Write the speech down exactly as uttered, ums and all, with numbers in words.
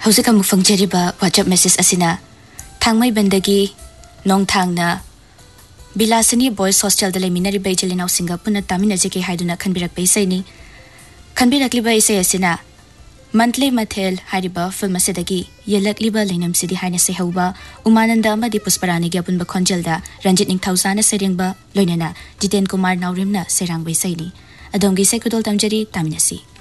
हौजिक अमुक फंगजरिबा WhatsApp message asina thangmai bandagi nong thangna Bilasani boys hostel da leminari baijalina singa puna tamina jeke haiduna khanbirak paisaini khanbirakliba isai asina monthly mathel hariba film asedagi yelakliba leinam sidi haina se hauba umananda amadi pusparani gi apunba khonjelda Ranjit Ningthauzana serengba loinana Jiten Kumar Naurimna serang baisaini adongi sekudol tamjari taminasi